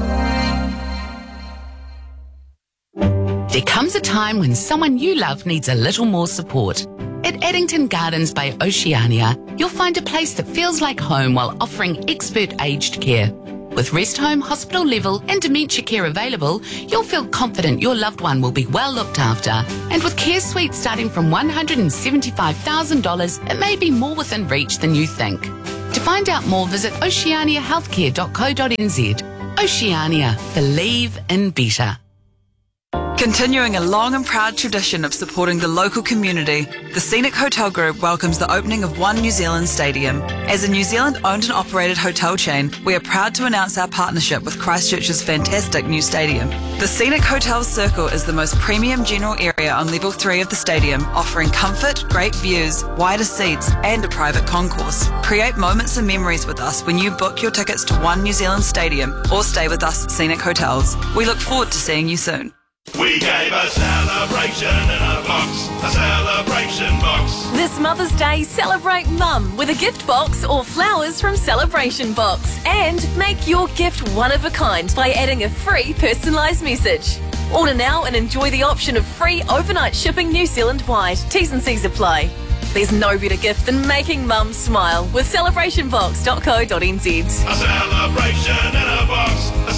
There comes a time when someone you love needs a little more support. At Addington Gardens by Oceania, you'll find a place that feels like home while offering expert aged care. With rest home, hospital level and dementia care available, you'll feel confident your loved one will be well looked after. And with Care Suite starting from $175,000, it may be more within reach than you think. To find out more, visit oceaniahealthcare.co.nz. Oceania. Believe in better.
Continuing a long and proud tradition of supporting the local community, the Scenic Hotel Group welcomes the opening of One New Zealand Stadium. As a New Zealand owned and operated hotel chain, we are proud to announce our partnership with Christchurch's fantastic new stadium. The Scenic Hotel Circle is the most premium general area on level 3 of the stadium, offering comfort, great views, wider seats and a private concourse. Create moments and memories with us when you book your tickets to One New Zealand Stadium or stay with us at Scenic Hotels. We look forward to seeing you soon.
We gave a celebration in a box, a celebration box.
This Mother's Day, celebrate Mum with a gift box or flowers from Celebration Box. And make your gift one of a kind by adding a free personalised message. Order now and enjoy the option of free overnight shipping New Zealand-wide. T's and C's apply. There's no better gift than making Mum smile with celebrationbox.co.nz.
A celebration in a box, a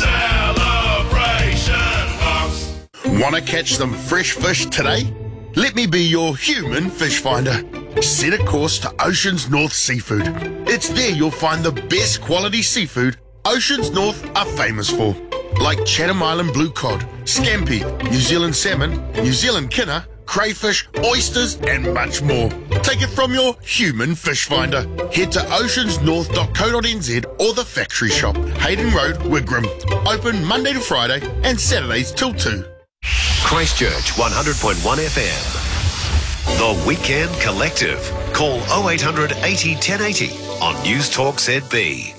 celebration box.
Want to catch some fresh fish today? Let me be your human fish finder. Set a course to Oceans North Seafood. It's there you'll find the best quality seafood Oceans North are famous for, like Chatham Island blue cod, scampi, New Zealand salmon, New Zealand kinner, crayfish, oysters and much more. Take it from your human fish finder. Head to oceansnorth.co.nz or the factory shop, Hayden Road, Wigram. Open Monday to Friday and Saturdays till 2.
Christchurch 100.1 FM. The Weekend Collective. Call 0800 80 1080 on News Talk ZB.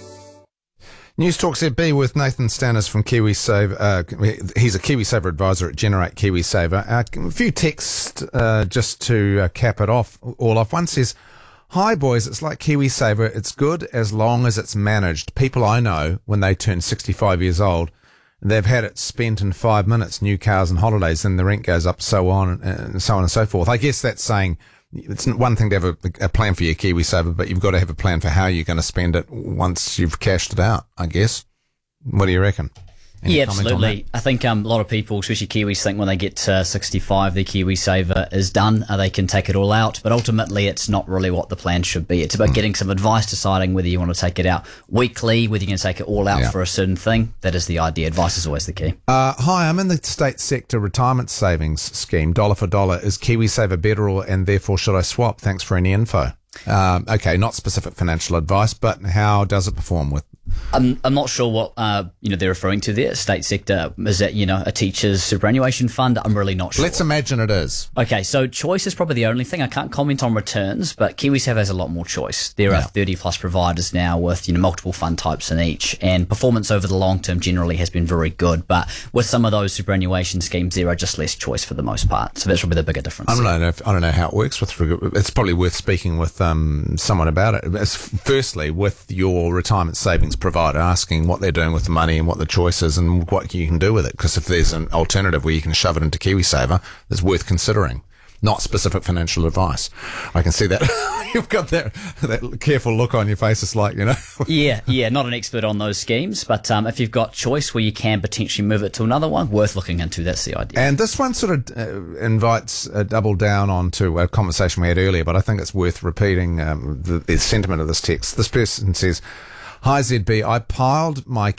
News Talk ZB with Nathan Stannis from KiwiSaver. He's a KiwiSaver advisor at Generate KiwiSaver. A few texts just to cap it off. One says, "Hi boys, it's like KiwiSaver. It's good as long as it's managed. People I know, when they turn 65 years old, they've had it spent in 5 minutes, new cars and holidays, then the rent goes up, so on and so forth." I guess that's saying it's one thing to have a plan for your KiwiSaver, but you've got to have a plan for how you're going to spend it once you've cashed it out, I guess. What do you reckon? Any
Yeah,
comment on
absolutely. I think a lot of people, especially Kiwis, think when they get to 65, their KiwiSaver is done. They can take it all out, but ultimately it's not really what the plan should be. It's about getting some advice, deciding whether you want to take it out weekly, whether you're going to take it all out for a certain thing. That is the idea. Advice is always the key.
Hi, I'm in the state sector retirement savings scheme, dollar for dollar. Is KiwiSaver better and therefore should I swap? Thanks for any info. Okay, not specific financial advice, but how does it perform with?
I'm not sure what they're referring to there. State sector, is that a teacher's superannuation fund? I'm really not sure.
Let's imagine it is.
Okay, so choice is probably the only thing. I can't comment on returns, but KiwiSaver has a lot more choice. There are 30 plus providers now with multiple fund types in each, and performance over the long term generally has been very good. But with some of those superannuation schemes, there are just less choice for the most part. So that's probably the bigger difference.
I don't know how it works. It's probably worth speaking with someone about it. Firstly, with your retirement savings provider, asking what they're doing with the money and what the choice is and what you can do with it. Because if there's an alternative where you can shove it into KiwiSaver, it's worth considering. Not specific financial advice. I can see that. You've got that careful look on your face. It's like,
Yeah, not an expert on those schemes, but if you've got choice where you can potentially move it to another one, worth looking into. That's the idea.
And this one sort of invites a double down onto a conversation we had earlier, but I think it's worth repeating the sentiment of this text. This person says, "Hi ZB, I pulled my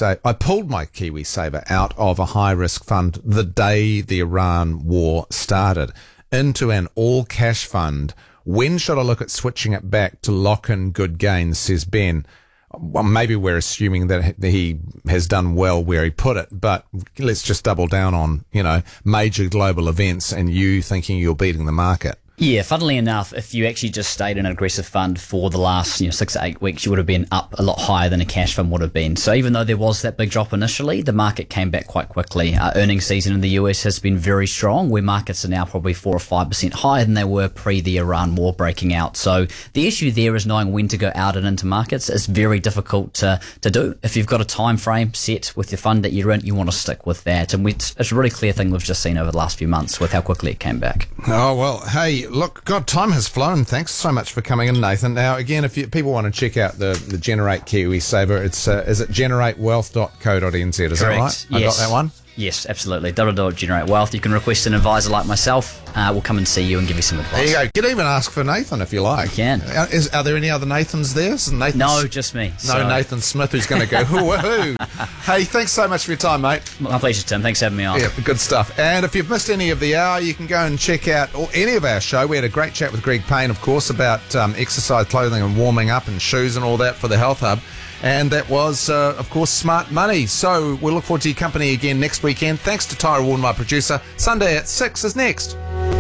KiwiSaver out of a high-risk fund the day the Iran war started into an all-cash fund. When should I look at switching it back to lock in good gains?" says Ben. Well, maybe we're assuming that he has done well where he put it, but let's just double down on, major global events and you thinking you're beating the market.
Yeah, funnily enough, if you actually just stayed in an aggressive fund for the last 6 to 8 weeks, you would have been up a lot higher than a cash fund would have been. So even though there was that big drop initially, the market came back quite quickly. Earnings season in the US has been very strong, where markets are now probably 4 or 5% higher than they were pre the Iran war breaking out. So the issue there is knowing when to go out and into markets is very difficult to do. If you've got a time frame set with your fund that you're in, you want to stick with that. And it's a really clear thing we've just seen over the last few months with how quickly it came back.
Oh, well, hey, look, God, time has flown. Thanks so much for coming in, Nathan. Now, again, if people want to check out the Generate KiwiSaver, it's is it generatewealth.co.nz, is that right? I got that one?
Yes, absolutely. Generate Wealth. You can request an advisor like myself. We'll come and see you and give you some advice.
There you go. You can even ask for Nathan if you like.
You can.
Are there any other Nathans there?
No, just me.
No, Nathan Smith who's going to go, woohoo. Hey, thanks so much for your time, mate.
My pleasure, Tim. Thanks for having me on.
Yeah, good stuff. And if you've missed any of the hour, you can go and check out any of our show. We had a great chat with Greg Payne, of course, about exercise clothing and warming up and shoes and all that for the Health Hub. And that was, of course, Smart Money. So we'll look forward to your company again next weekend. Thanks to Tyra Warren, my producer. Sunday at 6 is next.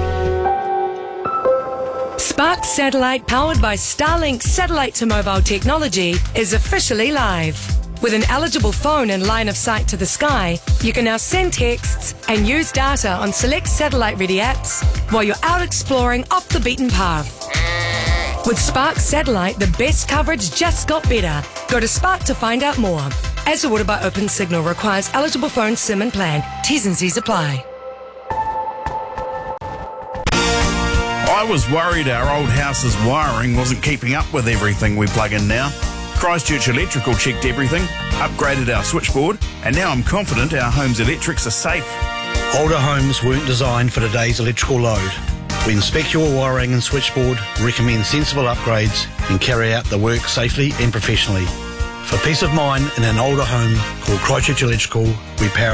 Spark Satellite, powered by Starlink satellite to mobile technology, is officially live. With an eligible phone and line of sight to the sky, you can now send texts and use data on select satellite-ready apps while you're out exploring off the beaten path. With Spark Satellite, the best coverage just got better. Go to Spark to find out more. As ordered by Open Signal, requires eligible phone SIM and plan. T's and C's apply.
I was worried our old house's wiring wasn't keeping up with everything we plug in now. Christchurch Electrical checked everything, upgraded our switchboard, and now I'm confident our home's electrics are safe.
Older homes weren't designed for today's electrical load. We inspect your wiring and switchboard, recommend sensible upgrades, and carry out the work safely and professionally. For peace of mind in an older home, call Christchurch Electrical. We power